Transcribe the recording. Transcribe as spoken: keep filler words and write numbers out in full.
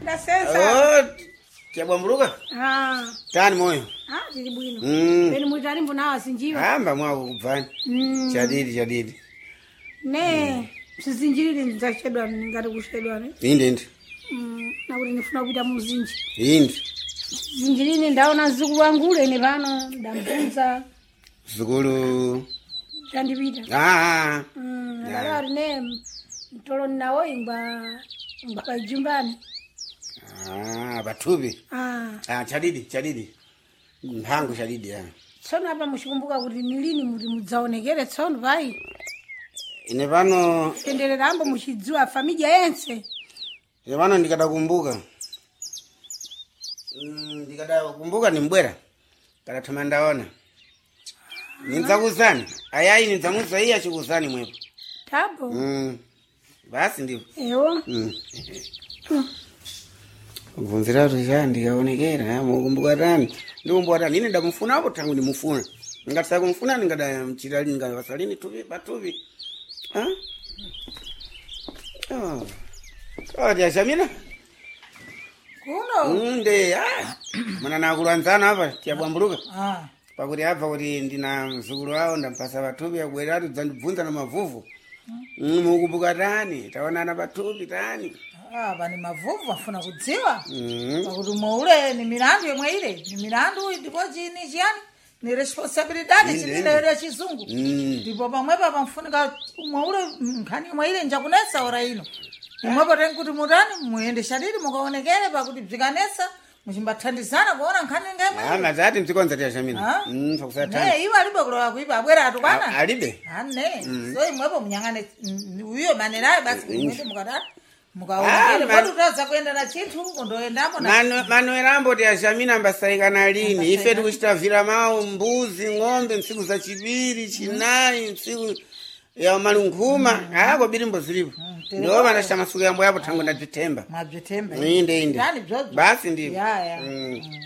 Ndasesa. Oh, Kyabwambuluka? Ah. Tani moyo. Ah, zili bwino. Mm. Beni mwitali mbona wasinjiwa. Hamba mwako kubvani. Mm. Chadidi chadidi. Ne, sizinjirire ndachedwa ngati kushedwa ne. Inde inde. Mm, na kuti nifuna kuita muzinji. Inde. Zinjirine ndaona zikulu wangule ne pano ndambunza. Zikulu. Chandipita. Ah. Mm, ndalari ne mtolo nawo ingba ngba jumbani. Ah, batubi. Ah. Ah, chadidi chadidi. Mhangu chadidi ya. Tsono apa mushikumbuka kuti ni lini muti mudzaonekere tsono pai. Ine pano Tenderera ambo mushidziwa familia yense. ine pano ndikadakumbuka. Mm, ndikadakumbuka ni mbwera. Kada tamandaona. Ninzakuzani. Ayayi ninzamuza iya chikuzani mwepo. Tabo. Mm. Basi ndipo. Ewo. Mm. Kubvunzira kuti cha ndikaonekera mukumbuka tani ndikumbuka tani ine ndamufuna apo tangu ndimufuna ngatisa kumfuna ndingada mchitali ngavasalini tuvi batuvi ah oh oh dia Shamina Kuno. nde ah mana nakulanzana apa tiabwambuluka Ah. pakuti abva kuti ndina mzukulu wao ndampasa batuvi abweratu dzandibvunza na mavuvu mm mukumbuka tani taonana batuvi tani Ah, bani mavuvu afuna kudziwa. mm Pakuti mwaule ni milandu yomwe ile. Ni milandu ndipo chini chiyani? Ni responsibility Inde, chimene inde. yore chizungu. mm Ndipo pamwepa pamfunika mwaule nkhani yomwe ile njakunesa ora ino. Imwepo teni kuti mutani muyende shadidi mukaonekere pakuti bzikanesa muchimbathandizana kuona nkhani ngemwe. ah mazati mzikonza tia Shamina Ah? mm pakusatani Ne, iwo alibe kulowa kuipa abwera atukana. alibe Ane, so imwepo munyang'ane mm, uyo manerayo basi mwende mukatatu. Ah, Mukaonekere man- poti utaza kuenda na chinthu kundoendamo na Mano Manuelambo tia Shamina mbasaikana lini ife tikuchitavira mawu mbuzi ng'ombe ntsiku za chiviri chinayi ntsiku ya malunkhuma ako bilimbo zilipo ndio vanashita masuku yambo yapo tangu ndabzitemba mabzitembe. inde inde Yani bzozo. basi ndipo Ya, ya. Mm. Mm.